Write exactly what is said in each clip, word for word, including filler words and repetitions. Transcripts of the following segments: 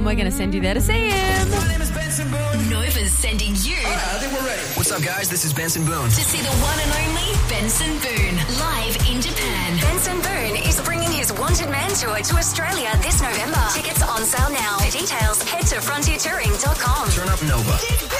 and we're going to send you there to see him. My name is Benson Boone. Nova's sending you All right, I think we're ready. What's up, guys? This is Benson Boone. to see the one and only Benson Boone live in Japan. Benson Boone is bringing his Wanted Man tour to Australia this November. Tickets on sale now. For details, head to frontier touring dot com. Turn up Nova.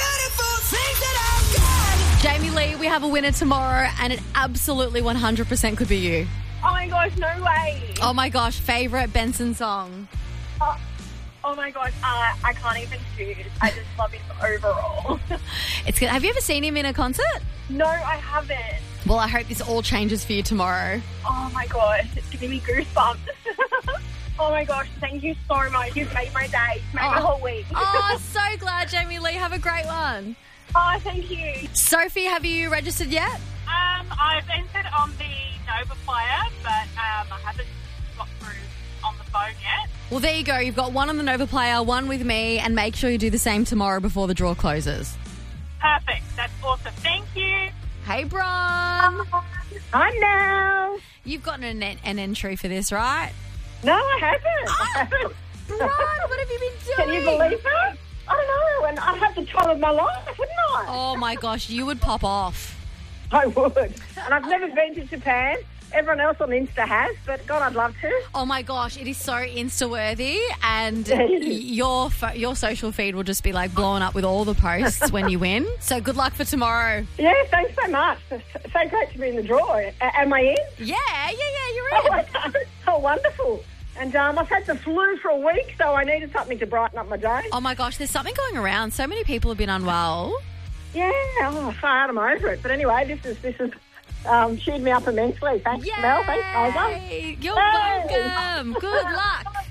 Jamie Lee, we have a winner tomorrow, and it absolutely one hundred percent could be you. Oh my gosh, no way. Oh my gosh, favourite Benson song? Oh, oh my gosh, uh, I can't even choose. I just love him overall. It's good. Have you ever seen him in a concert? No, I haven't. Well, I hope this all changes for you tomorrow. Oh my gosh, it's giving me goosebumps. Oh my gosh, thank you so much. You've made my day. You've made my whole week. Oh, so glad, Jamie Lee. Have a great one. Oh, thank you. Sophie, have you registered yet? Um, I've entered on the Nova player, but um, I haven't got through on the phone yet. Well, there you go. You've got one on the Nova player, one with me, and make sure you do the same tomorrow before the draw closes. Perfect. That's awesome. Thank you. Hey, Bron. Hi now. You've gotten an, an entry for this, right? No, I haven't. I haven't. Bron, what have you been doing? Can you believe it? I don't know, and I'd have the time of my life, wouldn't I? Oh, my gosh, you would pop off. I would. And I've never been to Japan. Everyone else on Insta has, but God, I'd love to. Oh, my gosh, it is so Insta-worthy, and Yeah, y- it is. your fo- your social feed will just be, like, blowing up with all the posts when you win. So good luck for tomorrow. Yeah, thanks so much. It's so great to be in the draw. A- am I in? Yeah, yeah, yeah, you're Oh, in. my God. Oh, wonderful. And um, I've had the flu for a week, so I needed something to brighten up my day. Oh, my gosh, there's something going around. So many people have been unwell. Yeah, oh, hard, I'm over it. But anyway, this is this is um, cheered me up immensely. Thanks, Mel. Thanks, Nova. Yay! You're Hey. welcome. Good luck.